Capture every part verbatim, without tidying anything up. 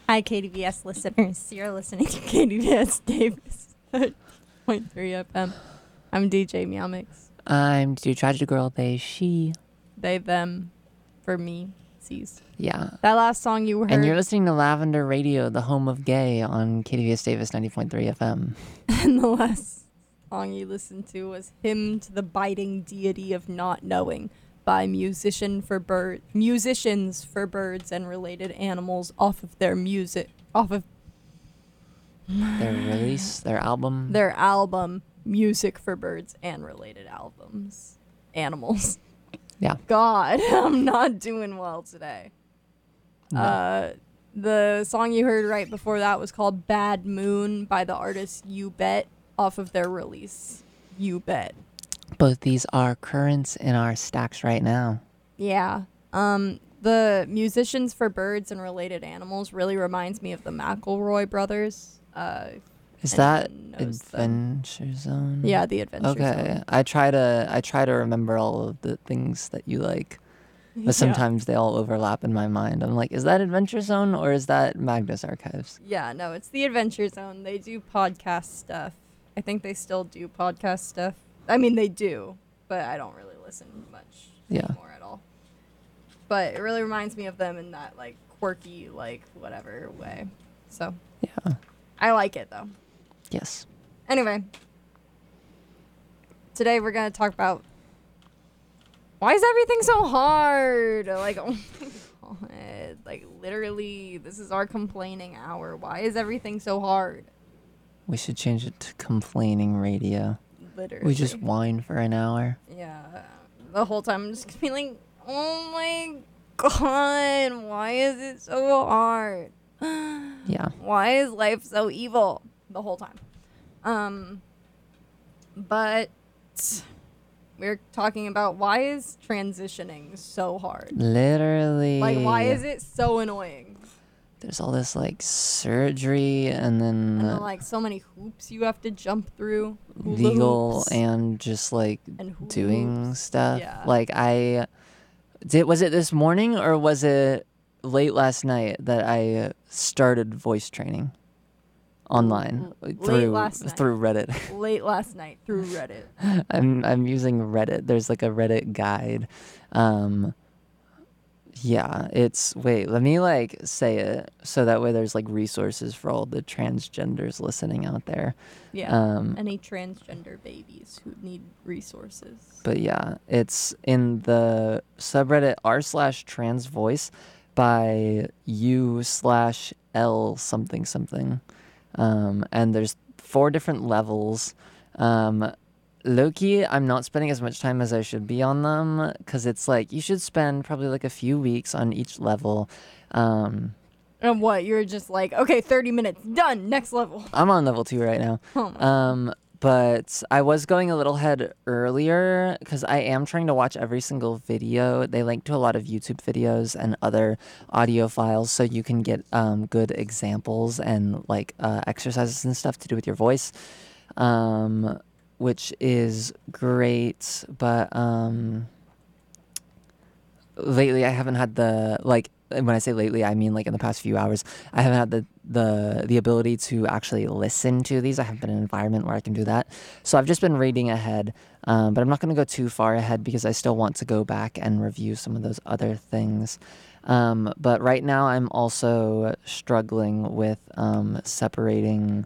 Hi, K D V S listeners. You're listening to K D V S Davis point three F M. I'm D J Meow Mix. I'm Dude Tragic Girl, they, she. They, them, for me, sees. Yeah. That last song you heard. And you're listening to Lavender Radio, the home of gay, on K D V S Davis ninety point three F M. And the last song you listened to was Hymn to the Biting Deity of Not Knowing by Musician for Bird Musicians for Birds and Related Animals off of their music off of Their release, their album. their album Music for Birds and Related Albums. Animals. Yeah. God, I'm not doing well today. No. Uh the song you heard right before that was called Bad Moon by the artist You Bet off of their release You Bet. Both these are currents in our stacks right now. Yeah. Um, the Musicians for Birds and Related Animals really reminds me of the McElroy brothers. Uh, Is that anyone knows them. Adventure Zone? Yeah, the Adventure Okay. Zone. I try to I try to remember all of the things that you like. But sometimes they all overlap in my mind. I'm like, is that Adventure Zone or is that Magnus Archives? Yeah, no, it's the Adventure Zone. They do podcast stuff. I think they still do podcast stuff. I mean, they do, but I don't really listen much Yeah. anymore at all. But it really reminds me of them in that, like, quirky, like, whatever way. So, Yeah. I like it, though. Yes. Anyway, today we're going to talk about why is everything so hard? Like, oh my God. Like, literally, this is our complaining hour. Why is everything so hard? We should change it to complaining radio. Literally. We just whine for an hour. Yeah. The whole time I'm just feeling, oh my God, why is it so hard? Yeah. Why is life so evil? The whole time. Um, but we're talking about why is transitioning so hard? Literally. Like, why is it so annoying? There's all this like surgery and then, And then, uh, like, so many hoops you have to jump through. Hula legal hoops and just like and hula doing hoops. stuff. Yeah. Like I did. Was it this morning or was it late last night that I started voice training online L- late through last night. through Reddit? Late last night through Reddit. I'm I'm using Reddit. There's like a Reddit guide. Um, yeah, it's wait. Let me like say it so that way there's like resources for all the transgenders listening out there. Yeah. Um, Any transgender babies who need resources. But yeah, it's in the subreddit r slash trans voice by u slash l something something. Um, and there's four different levels. Um, low-key, I'm not spending as much time as I should be on them because it's like you should spend probably like a few weeks on each level. Um, And what? You're just like, okay, thirty minutes, done, next level. I'm on level two right now. Oh my Um, but I was going a little ahead earlier because I am trying to watch every single video. They link to a lot of YouTube videos and other audio files so you can get um, good examples and like uh, exercises and stuff to do with your voice, um, which is great. But um, lately I haven't had the, like, when I say lately, I mean like in the past few hours, I haven't had the, the the ability to actually listen to these. I haven't been in an environment where I can do that. So I've just been reading ahead, um, but I'm not going to go too far ahead because I still want to go back and review some of those other things. Um, but right now I'm also struggling with um, separating,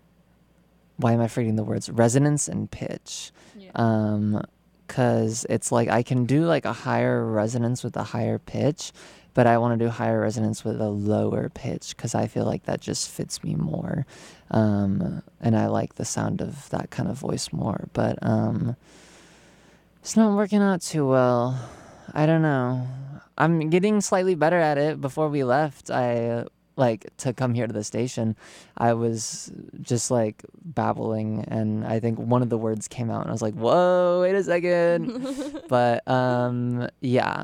why am I forgetting the words, resonance and pitch. Yeah. Um, because it's like I can do like a higher resonance with a higher pitch, but I want to do higher resonance with a lower pitch because I feel like that just fits me more. Um, and I like the sound of that kind of voice more. But um, it's not working out too well. I don't know. I'm getting slightly better at it. Before we left, I like to come here to the station, I was just like babbling, and I think one of the words came out, and I was like, "Whoa, wait a second!" But um, yeah,